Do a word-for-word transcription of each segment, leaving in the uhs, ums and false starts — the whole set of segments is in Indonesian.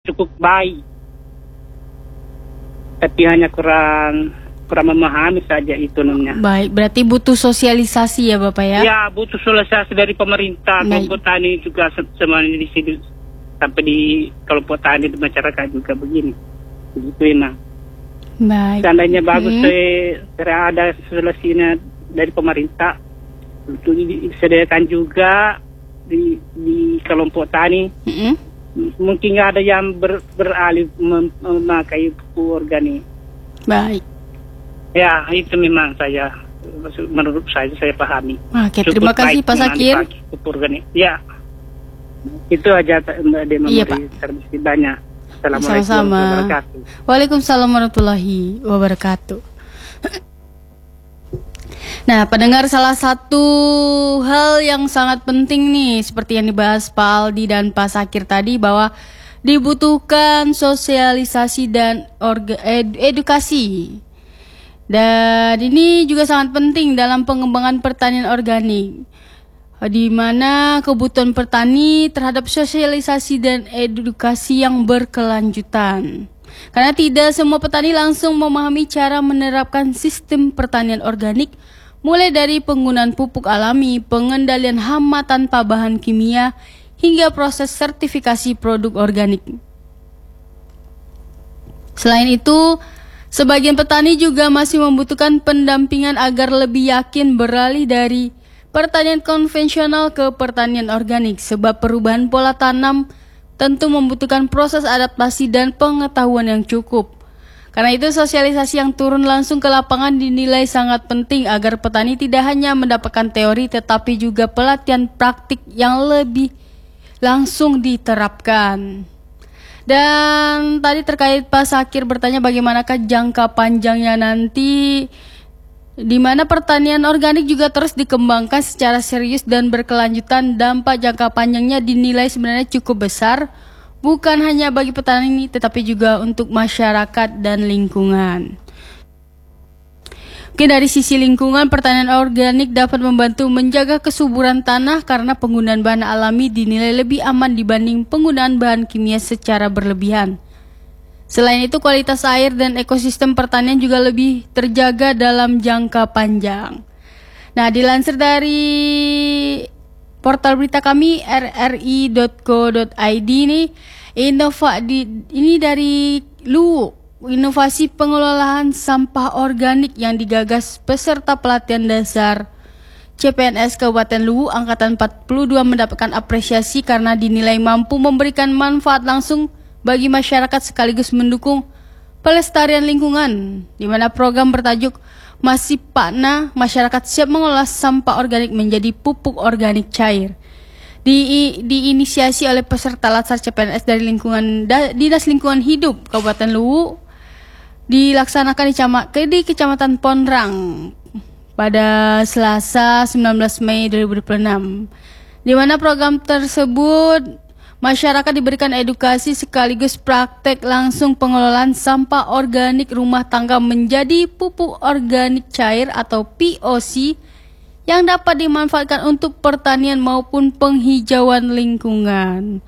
cukup baik, tapi hanya kurang kurang memahami saja itu namanya. Baik, berarti butuh sosialisasi ya Bapak ya? Ya, butuh sosialisasi dari pemerintah, kelompok tani juga semuanya di sini, sampai di kelompok tani di masyarakat juga begini. Begitu Ina. Baik. Seandainya hmm. bagus saya ada solusinya dari pemerintah untuk disediakan juga di di kelompok tani. Hmm. Mungkin ada yang ber, beralih mem, memakai pupuk organik. Baik. Ya, itu memang saya, menurut saya, saya pahami. Oke, terima kasih Pak Sakir. Ya, itu aja Mbak Dema. Iya, Pak. Terima banyak. Assalamualaikum warahmatullahi wabarakatuh. Waalaikumsalam warahmatullahi wabarakatuh. Nah, pendengar, salah satu hal yang sangat penting nih, seperti yang dibahas Pak Aldi dan Pak Sakir tadi, bahwa dibutuhkan sosialisasi dan orga, ed, edukasi. Dan ini juga sangat penting dalam pengembangan pertanian organik, di mana kebutuhan petani terhadap sosialisasi dan edukasi yang berkelanjutan. Karena tidak semua petani langsung memahami cara menerapkan sistem pertanian organik, mulai dari penggunaan pupuk alami, pengendalian hama tanpa bahan kimia, hingga proses sertifikasi produk organik. Selain itu, sebagian petani juga masih membutuhkan pendampingan agar lebih yakin beralih dari pertanian konvensional ke pertanian organik, sebab perubahan pola tanam tentu membutuhkan proses adaptasi dan pengetahuan yang cukup. Karena itu sosialisasi yang turun langsung ke lapangan dinilai sangat penting agar petani tidak hanya mendapatkan teori tetapi juga pelatihan praktik yang lebih langsung diterapkan. Dan tadi terkait Pak Sakir bertanya bagaimanakah jangka panjangnya nanti, di mana pertanian organik juga terus dikembangkan secara serius dan berkelanjutan. Dampak jangka panjangnya dinilai sebenarnya cukup besar, bukan hanya bagi petani tetapi juga untuk masyarakat dan lingkungan. Oke, dari sisi lingkungan, pertanian organik dapat membantu menjaga kesuburan tanah karena penggunaan bahan alami dinilai lebih aman dibanding penggunaan bahan kimia secara berlebihan. Selain itu, kualitas air dan ekosistem pertanian juga lebih terjaga dalam jangka panjang. Nah, dilansir dari portal berita kami r r i dot co dot i d nih, Innova di, ini dari Luwu. Inovasi pengelolaan sampah organik yang digagas peserta pelatihan dasar C P N S Kabupaten Luwu Angkatan empat puluh dua mendapatkan apresiasi karena dinilai mampu memberikan manfaat langsung bagi masyarakat sekaligus mendukung pelestarian lingkungan, di mana program bertajuk Masih Pakna, Masyarakat Siap Mengolah Sampah Organik Menjadi Pupuk Organik Cair. Di, diinisiasi oleh peserta latsar C P N S dari lingkungan da, Dinas Lingkungan Hidup Kabupaten Luwu, dilaksanakan di, Cama, di Kecamatan Ponrang pada Selasa sembilan belas Mei dua ribu dua puluh enam, di mana program tersebut masyarakat diberikan edukasi sekaligus praktek langsung pengelolaan sampah organik rumah tangga menjadi pupuk organik cair atau P O C yang dapat dimanfaatkan untuk pertanian maupun penghijauan lingkungan.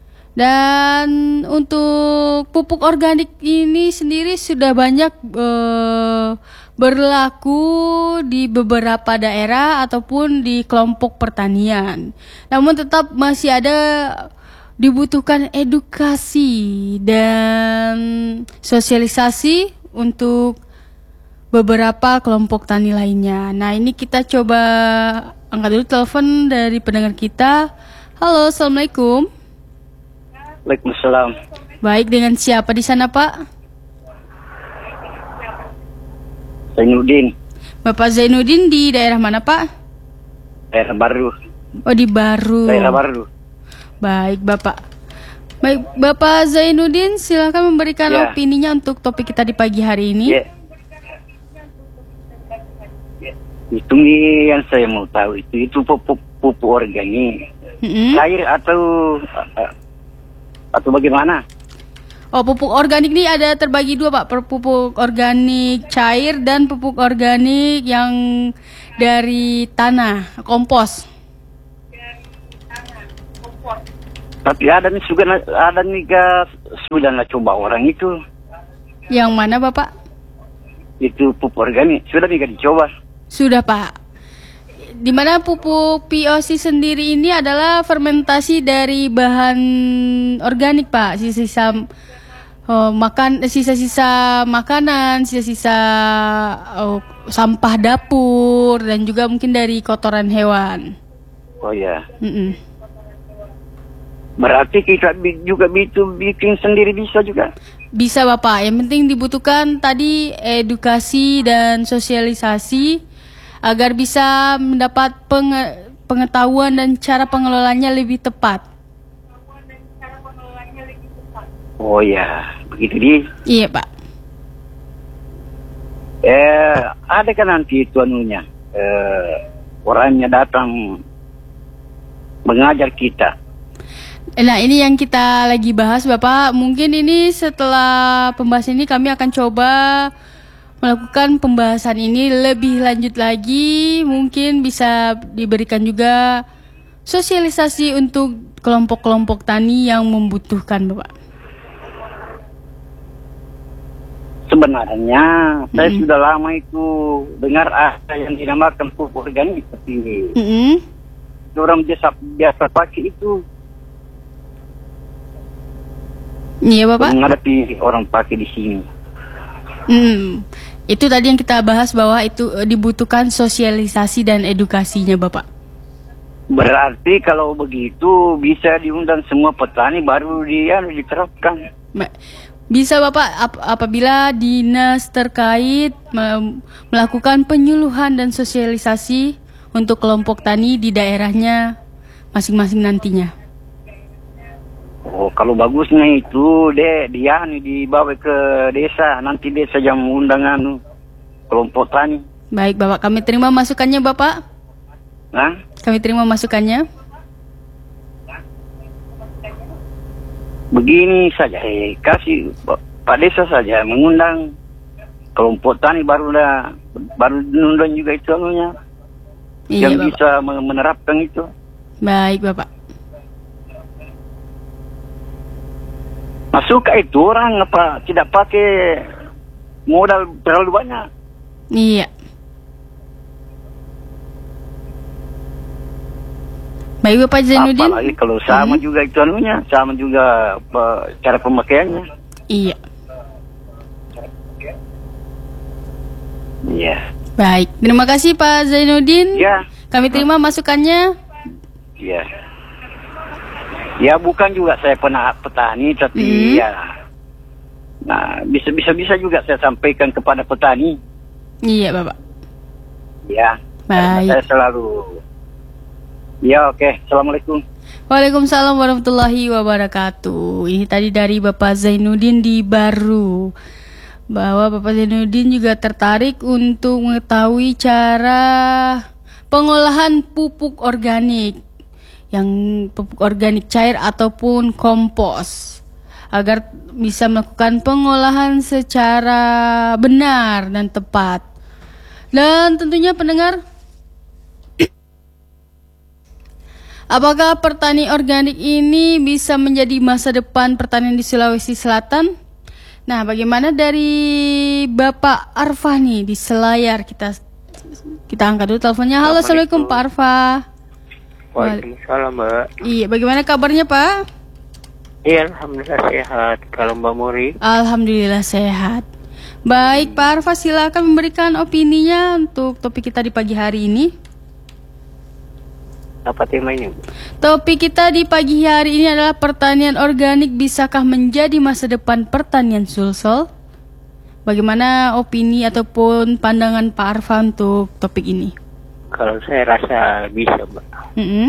Dan untuk pupuk organik ini sendiri sudah banyak uh, berlaku di beberapa daerah ataupun di kelompok pertanian. Namun tetap masih ada dibutuhkan edukasi dan sosialisasi untuk beberapa kelompok tani lainnya. Nah, ini kita coba angkat dulu telepon dari pendengar kita. Halo, Assalamualaikum. Waalaikumsalam. Baik, dengan siapa di sana, Pak? Zainuddin. Bapak Zainuddin di daerah mana, Pak? Daerah Baru. Oh, di Baru. Daerah Baru. Baik, Bapak. Baik, Bapak Zainuddin, silakan memberikan ya. opininya untuk topik kita di pagi hari ini. Ya. Itu nih yang saya mau tahu, itu itu pupuk pupuk organik, mm-hmm. cair atau atau bagaimana? Oh, pupuk organik ini ada terbagi dua, Pak. Pupuk organik cair dan pupuk organik yang dari tanah, kompos. Tapi ada nih juga ada nih gas sudah nggak coba orang itu. Yang mana Bapak? Itu pupuk organik, sudah bisa dicoba. Sudah Pak. Di mana pupuk P O C sendiri ini adalah fermentasi dari bahan organik Pak, sisa-sisa oh, makan, sisa-sisa makanan, sisa-sisa oh, sampah dapur dan juga mungkin dari kotoran hewan. Oh ya. Mm-mm. Berarti kita bi- juga itu bikin sendiri bisa juga. Bisa Bapak, yang penting dibutuhkan tadi edukasi dan sosialisasi agar bisa mendapat penge- pengetahuan dan cara pengelolanya lebih tepat. Oh ya, begitu di. Iya Pak. Eh, ada kan nanti itu anunya, eh, orangnya datang mengajar kita. Nah ini yang kita lagi bahas Bapak. Mungkin ini setelah pembahasan ini kami akan coba melakukan pembahasan ini lebih lanjut lagi. Mungkin bisa diberikan juga sosialisasi untuk kelompok-kelompok tani yang membutuhkan Bapak. Sebenarnya mm-hmm. saya sudah lama itu dengar ada yang dinamakan pupuk organik, tapi mm-hmm. orang biasa biasa pakai itu. Iya Bapak. Menghadapi orang pakai di sini. Hmm, itu tadi yang kita bahas bahwa itu dibutuhkan sosialisasi dan edukasinya Bapak. Berarti kalau begitu bisa diundang semua petani baru dia diterapkan. Bisa Bapak ap- apabila dinas terkait me- melakukan penyuluhan dan sosialisasi untuk kelompok tani di daerahnya masing-masing nantinya. Oh, kalau bagusnya itu deh dia nih dibawa ke desa, nanti desa yang undangan kelompok tani. Baik Bapak, kami terima masukannya Bapak. Hah? Kami terima masukannya. Begini saja, eh, kasih Pak Desa saja mengundang kelompok tani baru dah, baru undang juga itu anunya, iya, yang Bapak. bisa menerapkan itu. Baik Bapak. Masuk itu orang apa tidak pakai modal terlalu banyak. Iya. Baik Bapak Zainuddin. Apalagi kalau sama hmm. juga itu anunya, sama juga apa, cara pemakaiannya. Iya. Iya. Baik, terima kasih Pak Zainuddin. Ya. Kami terima masukannya. Iya. Ya bukan juga saya pernah petani, tapi hmm. ya, nah bisa bisa bisa juga saya sampaikan kepada petani. Iya Bapak. Ya. Baik. Saya selalu. Ya oke. Okay. Assalamualaikum. Waalaikumsalam warahmatullahi wabarakatuh. Ini tadi dari Bapak Zainuddin di Baru. Bahwa Bapak Zainuddin juga tertarik untuk mengetahui cara pengolahan pupuk organik. Yang pupuk organik cair ataupun kompos, agar bisa melakukan pengolahan secara benar dan tepat. Dan tentunya pendengar, apakah pertani organik ini bisa menjadi masa depan pertanian di Sulawesi Selatan? Nah, bagaimana dari Bapak Arfa nih di Selayar? Kita kita angkat dulu teleponnya. Halo, Assalamualaikum Pak Arfa. Waalaikumsalam Mbak. Iya, bagaimana kabarnya Pak? Iya, alhamdulillah sehat. Kalau Mbak Muri? Alhamdulillah sehat. Baik Pak Arfa, silakan memberikan opininya untuk topik kita di pagi hari ini. Apa temanya? Topik kita di pagi hari ini adalah pertanian organik bisakah menjadi masa depan pertanian Sulsel? Bagaimana opini ataupun pandangan Pak Arfa untuk topik ini? Kalau saya rasa bisa, Mbak. Mm-hmm.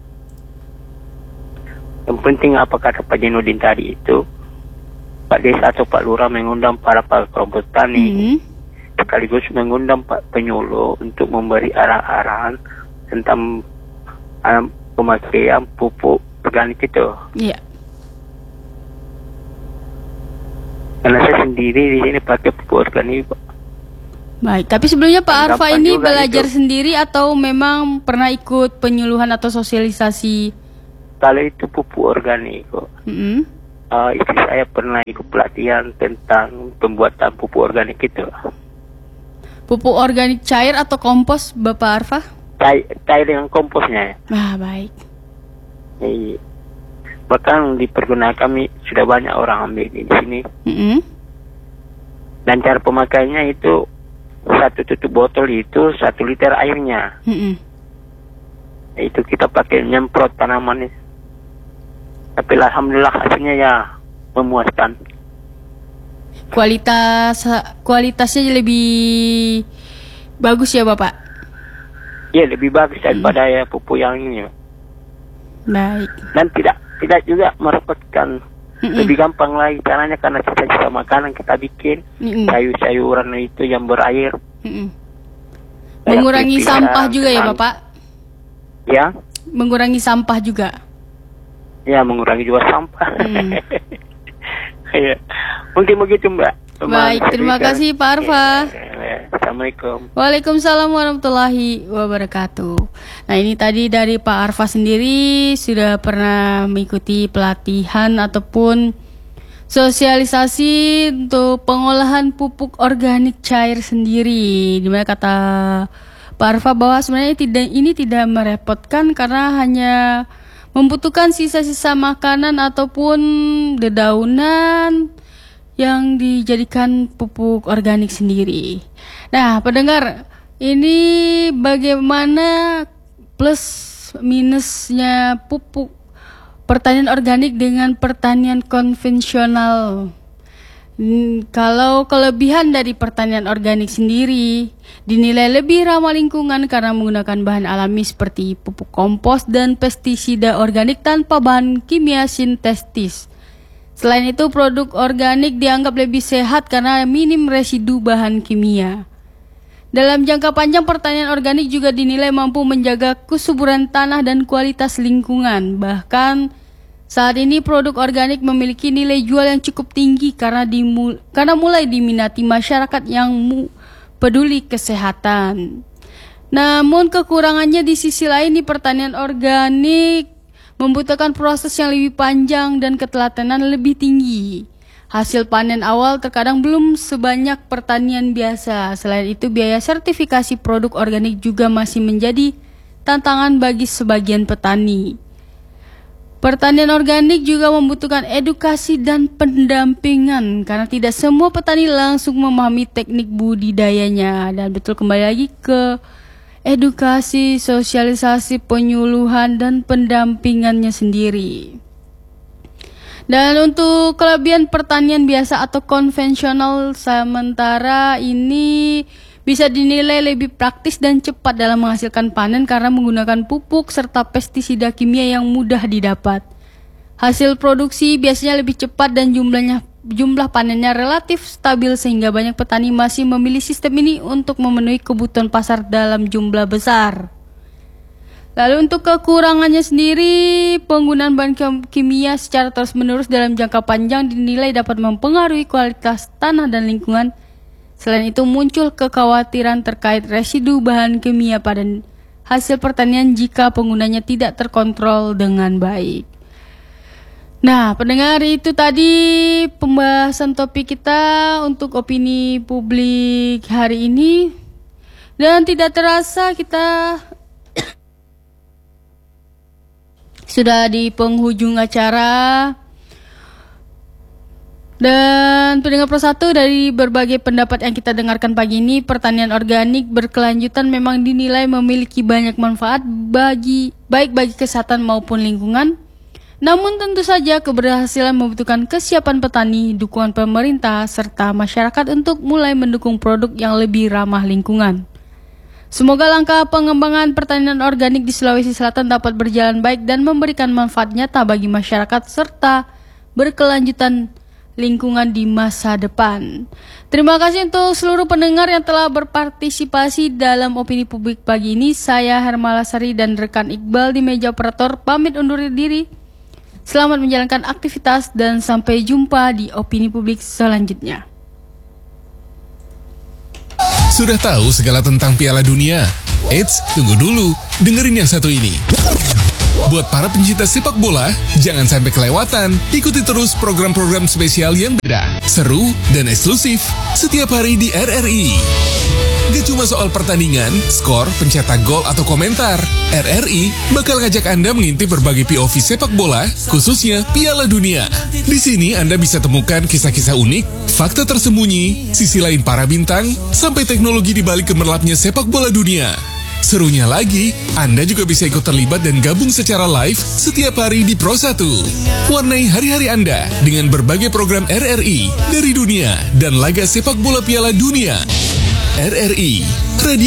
Yang penting apa kata Pak Zainuddin tadi itu, Pak Desa atau Pak Lurah mengundang para para kelompok tani, mm-hmm. sekaligus mengundang Pak Penyuluh untuk memberi arah-arahan tentang um, pemakaian pupuk organik itu. Iya. Yeah. Karena saya sendiri di sini pakai pupuk organik, Pak. Baik, tapi sebelumnya Pak Arfa ini belajar itu. sendiri atau memang pernah ikut penyuluhan atau sosialisasi? Kalau itu pupuk organik kok. Mm-hmm. uh, istri saya pernah ikut pelatihan tentang pembuatan pupuk organik itu. Pupuk organik cair atau kompos, Bapak Arfa? Cair, cair dengan komposnya. Ah, baik. Iya. Bahkan dipergunakan kami sudah banyak orang ambil di sini. Mm-hmm. Dan cara pemakaiannya itu satu tutup botol itu satu liter airnya. Mm-hmm. Itu kita pakai nyemprot tanaman. Tapi alhamdulillah hasilnya ya memuaskan. Kualitas kualitasnya lebih bagus ya, Bapak? Iya, lebih bagus daripada hmm. ya pupuk yang ini. Baik. Dan tidak tidak juga merepotkan. Mm-mm. Lebih gampang lagi caranya karena sisa-sisa makanan kita bikin. Mm-mm. Sayur-sayuran itu yang berair. Mengurangi pisang, sampah juga ya, Bapak? Ya. Mengurangi sampah juga. Ya, mengurangi juga sampah. Hmm. Ya. Mungkin begitu, Mbak. Baik, terima kasih Pak Arfa. Assalamualaikum. Waalaikumsalam warahmatullahi wabarakatuh. Nah, ini tadi dari Pak Arfa sendiri sudah pernah mengikuti pelatihan ataupun sosialisasi untuk pengolahan pupuk organik cair sendiri. Dimana kata Pak Arfa bahwa sebenarnya tidak ini tidak merepotkan karena hanya membutuhkan sisa-sisa makanan ataupun dedaunan yang dijadikan pupuk organik sendiri. Nah, pendengar, ini bagaimana plus minusnya pupuk pertanian organik dengan pertanian konvensional? Hmm, kalau kelebihan dari pertanian organik sendiri dinilai lebih ramah lingkungan karena menggunakan bahan alami seperti pupuk kompos dan pestisida organik tanpa bahan kimia sintetis. Selain itu, produk organik dianggap lebih sehat karena minim residu bahan kimia. Dalam jangka panjang, pertanian organik juga dinilai mampu menjaga kesuburan tanah dan kualitas lingkungan. Bahkan saat ini produk organik memiliki nilai jual yang cukup tinggi karena dimul- karena mulai diminati masyarakat yang mu- peduli kesehatan. Namun kekurangannya di sisi lain, di pertanian organik membutuhkan proses yang lebih panjang dan ketelatenan lebih tinggi. Hasil panen awal terkadang belum sebanyak pertanian biasa. Selain itu, biaya sertifikasi produk organik juga masih menjadi tantangan bagi sebagian petani. Pertanian organik juga membutuhkan edukasi dan pendampingan karena tidak semua petani langsung memahami teknik budidayanya. Dan betul kembali lagi ke edukasi, sosialisasi, penyuluhan, dan pendampingannya sendiri. Dan untuk kelebihan pertanian biasa atau konvensional sementara ini bisa dinilai lebih praktis dan cepat dalam menghasilkan panen karena menggunakan pupuk serta pestisida kimia yang mudah didapat. Hasil produksi biasanya lebih cepat dan jumlahnya jumlah panennya relatif stabil sehingga banyak petani masih memilih sistem ini untuk memenuhi kebutuhan pasar dalam jumlah besar. Lalu untuk kekurangannya sendiri, penggunaan bahan kimia secara terus-menerus dalam jangka panjang dinilai dapat mempengaruhi kualitas tanah dan lingkungan. Selain itu muncul kekhawatiran terkait residu bahan kimia pada hasil pertanian jika penggunanya tidak terkontrol dengan baik. Nah, pendengar, itu tadi pembahasan topik kita untuk opini publik hari ini. Dan tidak terasa kita sudah di penghujung acara. Dan pendengar persatu, dari berbagai pendapat yang kita dengarkan pagi ini, pertanian organik berkelanjutan memang dinilai memiliki banyak manfaat bagi baik bagi kesehatan maupun lingkungan. Namun tentu saja keberhasilan membutuhkan kesiapan petani, dukungan pemerintah, serta masyarakat untuk mulai mendukung produk yang lebih ramah lingkungan. Semoga langkah pengembangan pertanian organik di Sulawesi Selatan dapat berjalan baik dan memberikan manfaat nyata bagi masyarakat serta berkelanjutan lingkungan di masa depan. Terima kasih untuk seluruh pendengar yang telah berpartisipasi dalam opini publik pagi ini. Saya Hermala Sari dan rekan Iqbal di meja operator pamit undur diri. Selamat menjalankan aktivitas dan sampai jumpa di opini publik selanjutnya. Sudah tahu segala tentang Piala Dunia? Eits, tunggu dulu, dengerin yang satu ini. Buat para pencinta sepak bola, jangan sampai kelewatan. Ikuti terus program-program spesial yang beda, seru, dan eksklusif setiap hari di R R I. Gak cuma soal pertandingan, skor, pencetak gol, atau komentar. R R I bakal ngajak Anda mengintip berbagai P O V sepak bola, khususnya Piala Dunia. Di sini Anda bisa temukan kisah-kisah unik, fakta tersembunyi, sisi lain para bintang, sampai teknologi di balik gemerlapnya sepak bola dunia. Serunya lagi, Anda juga bisa ikut terlibat dan gabung secara live setiap hari di Pro satu. Warnai hari-hari Anda dengan berbagai program R R I dari dunia dan laga sepak bola Piala Dunia. R R I, Radio